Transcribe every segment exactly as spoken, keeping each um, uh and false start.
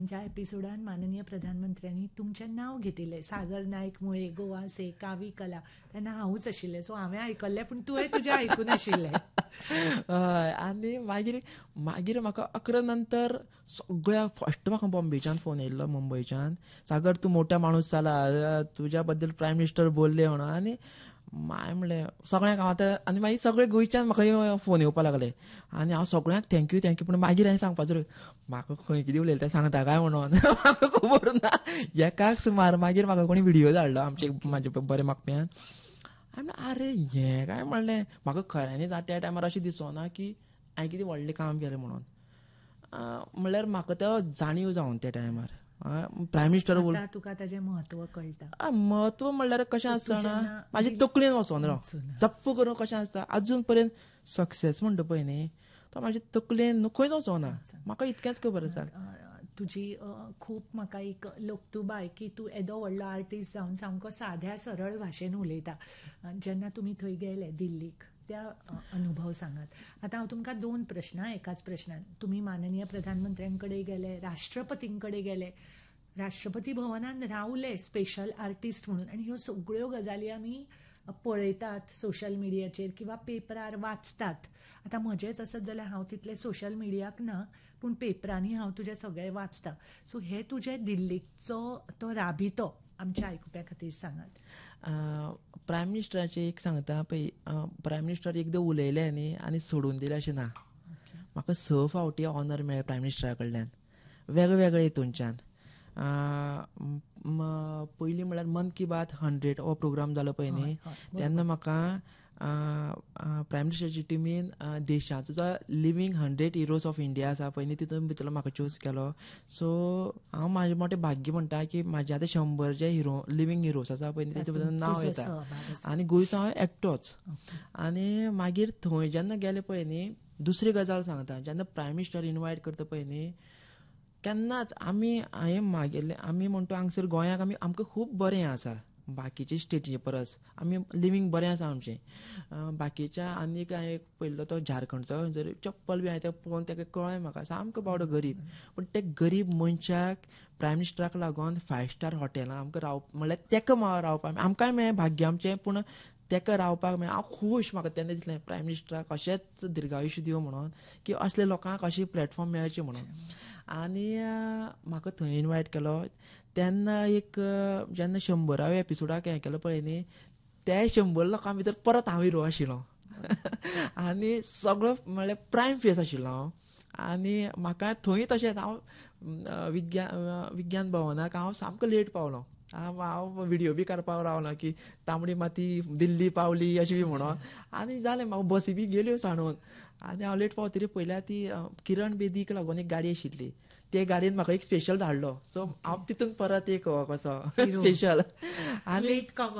ज्या एपिसोडान माननीय प्रधानमंत्र्यांनी तुमचें नांव घेतिल्लें, सागर नायक मुळे, गोवासे, कावी कला, तेन्ना हांवूच आशिल्लें. सो हांवें आयकल्लें, पूण तुवें तुजें आयकून आशिल्लें. हय. आनी मागीर मागीर म्हाका अकरा नंतर सगळ्या फर्स्ट म्हाका बॉम्बेच्यान फोन येयल्लो, मुंबयच्यान. सागर तूं मोठा माणूस जाला, तुज्या बद्दल प्रायम मिनिस्टर बोलले म्हणून. आनी माय म्हणलें सगळ्यांक हांव आतां, आनी मागीर सगळे गोंयच्यान म्हाका फोन येवपा लागले. आनी हांव सगळ्यांक थँक्यू थँक्यू पूण मागीर हांवें सांगपाचो म्हाका खंय कितें उलयलें तें सांगता काय म्हणून. म्हाका खबर ना. एकाक सुमार मागीर म्हाका कोणी व्हिडियो धाडलो आमचे म्हाजे बरे मागप्यान. हांवें आरे हें काय म्हणलें. म्हाका खऱ्यांनीच त्या टायमार अशें दिसोना की हांवें कितें व्हडलें काम केलें म्हणून. म्हणल्यार म्हाका तो जाणीव जावन त्या टायमार प्रायम मिनिस्टर उल तुका ताजें म्हत्व कळटा. म्हत्व म्हणल्यार कशें आसता जाणा, म्हाजी तकलेन वचोन राव जप्प करून कशें आसता. अजून पर्यंत सक्सेस म्हणटा पळय न्ही, तो म्हाज्या तकलेन खंयच वचोना. म्हाका इतकेंच खबर आसा. तुजी खूब म्हाका एक लोकतुबाय की तूं येदो व्हडलो आर्टिस्ट जावन सामको साध्या सरळ भाशेन उलयता. जेन्ना तुमी थंय गेले दिल्लीक, त्या अनुभव सांगात. आतां हांव तुमकां दोन प्रश्न एकाच प्रश्नान. तुमी माननीय प्रधानमंत्र्यां कडेन गेले, राष्ट्रपतीं कडेन गेले, राष्ट्रपती भवनान रावले स्पेशल आर्टिस्ट म्हणून, आनी ह्यो सगळ्यो गजाली आमी पळयतात सोशल मिडियाचेर किंवा पेपरार वाचतात. आतां म्हजेंच आसत जाल्यार हांव तितलें सोशल मिडियाक ना, पूण पेपरांनी हांव तुजें सगळें वाचतां. सो हे तुजें दिल्लीचो तो राबितो आमच्या आयकुप्या खातीर सांगात. प्रायम मिनिस्टराचें एक सांगता पळय, प्रायम मिनिस्टर एकदां उलयले न्ही आनी सोडून दिलें अशें ना. म्हाका स फावटी ऑनर मेळ्ळे प्रायम मिनिस्टरा कडल्यान, वेगवेगळे हितूंच्यान. पयलीं म्हणल्यार मन की बात हंड्रेड हो प्रोग्राम जालो पळय न्ही, तेन्ना म्हाका प्रायम मिनिस्टराचे टिमीन देशाचो जो living hundred heroes of India आसा पळय न्ही, तितून भितरलो म्हाका चूज केलो. सो हांव म्हाजें मोठें भाग्य म्हणटा की म्हाजे आतां शंबर जे हिरो लिव्हींग हिरोज आसा पळय न्ही तेचे बद्दल नांव येता. आनी गोंयचो हांव एकटोच. आनी मागीर थंय जेन्ना गेले पळय न्ही, दुसरी गजाल सांगता. जेन्ना प्रायम मिनिस्टर इनवायट करता पळय न्ही, केन्नाच आमी हांवें मागयल्लें आमी म्हणटा हांगसर गोंयांक आमी आमकां खूब बरें आसा बाकीचे स्टेटी परस. आमी लिव्हींग बरें आसा आमचें. बाकीच्या आनीक हांवें पळयल्लो तो झारखंडचो जर चप्पल बी हांवें तें पळोवन ताका कळ्ळें म्हाका सामको बावडो गरीब. पूण ते गरीब मनशाक प्रायम मिनिस्टराक लागून फायव स्टार हॉटेलां आमकां राव म्हणल्यार ताका रावपाक आमकांय मेळ्ळें भाग्य आमचें, पूण ताका रावपाक मेळ्ळें. हांव खूश. म्हाका तेन्ना दिसलें प्रायम मिनिस्टराक अशेंच दिर्घायुश्य दिवं म्हणून, की असले लोकांक अशी प्लॅटफॉर्म मेळचे म्हणून. आनी म्हाका थंय इनवायट केलो. तेन्ना एक जेन्ना शंबराव्या एपिसोडाक हें केलो पळय न्ही, त्या शंबर लोकां भितर परत हांव हिरो आशिल्लो. आनी सगळो म्हणल्यार प्रायम फेस आशिल्लो हांव. आनी म्हाका थंय तशेंच हांव विज्ञान विज्ञान भवनाक हांव सामको लेट पावलो. हांव व्हिडियो बी काडपाक रावलो की तांबडी माती दिल्ली पावली अशें बी म्हणोन. आनी जालें म्हाका बसी बी गेल्यो सांडून. आनी हांव लेट पावतरी पयल्यार ती किरण बेदीक लागून एक गाडी आशिल्ली, ते गाडयेन म्हाका एक स्पेशल धाडलो. सो हांव तितून परत एक कसो स्पेशल. आनी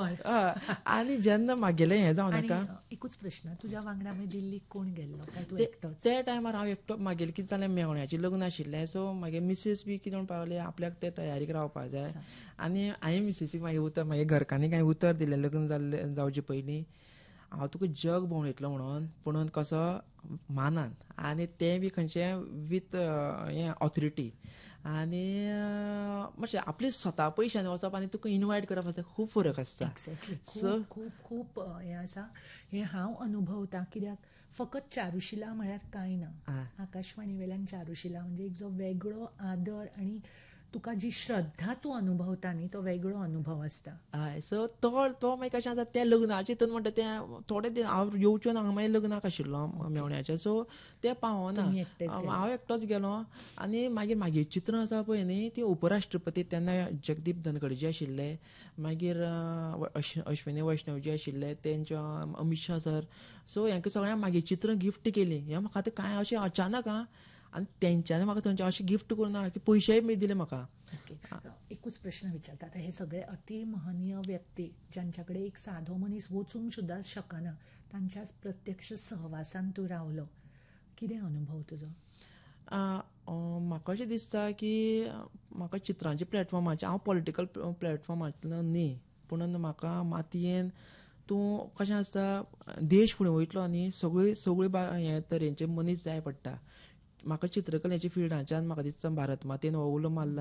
आनी जेन्ना म्हागेलें हें जावन नाका. एकूच प्रश्न, तुज्या वांगडा मागीर दिल्लीक कोण गेल्लो काय तूं एकटोच? त्या टायमार हांव एकटो. म्हागेलें कितें जालें, मेवण्याचें लग्न आशिल्लें. सो मागे मिसेस बी कितें म्हण पावले आपल्याक ते तयारीक रावपाक जाय. आनी हांवें मिसेसीक मागीर उतर मागीर घरकान्नीक हांवें उतर दिलें लग्न जाल्लें जावचे पयलीं हांव तुका जग भोंवून येतलो म्हणून, पूण कसो मानान. आनी तें बी खंयचें वीथ हें ऑथोरिटी. आनी मातशें आपले स्वता पयशांनी वचप आनी तुका इनवायट करप आसता खूब फरक आसता. सो खूब खूब हें आसा. हें हांव अनुभवतां. कित्याक फकत चारुशिला म्हळ्यार कांय ना. आकाशवाणी वेल्यान चारुशिला म्हणजे एक जो वेगळो आदर आनी तुका जी श्रद्धा तूं अनुभवता न्ही, तो वेगळो अनुभव आसता. हय. सो तो तो मागीर कशें आसा, त्या लग्नाचे हितून म्हणटा तें थोडे दीस हांव येवच्यो ना. हांव मागीर लग्नाक आशिल्लो मेवण्याचें. सो तें पावोना. हांव एकटोच गेलो. आनी मागीर म्हागे चित्रां आसा पळय न्ही, ती उपराष्ट्रपती तेन्ना जगदीप धनखडजी आशिल्ले, मागीर अश्विनी वैष्णवजी आशिल्ले, तेंचे अमित शाह सर. सो हेंकां सगळ्यांक म्हागे चित्रां गिफ्ट केलीं. हें म्हाका आतां कांय अशें अचानक आं. आनी तेंच्यांनी म्हाका थंयचे अशें गिफ्ट करून ना की पयशेय बी दिले म्हाका. एकूच प्रश्न विचारता. आतां हे सगळे अति महनीय व्यक्ती ज्यांच्या कडेन एक सादो मनीस वचूंक सुद्दां शकना, तांच्या प्रत्यक्ष सहवासान तूं रावलो. कितें अनुभव तुजो? म्हाका अशें दिसता की म्हाका चित्रांच्या प्लॅटफॉर्माचेर, हांव पॉलिटिकल प्लॅटफॉर्मांतल्यान न्ही, पूण म्हाका मातयेन तूं कशें आसता, देश फुडें वयतलो न्ही, सगळी सगळी हे तरेचे मनीस जाय पडटा. म्हाका चित्रकलेच्या फिल्डाच्यान म्हाका दिसता भारत मातेन हो उलो मारला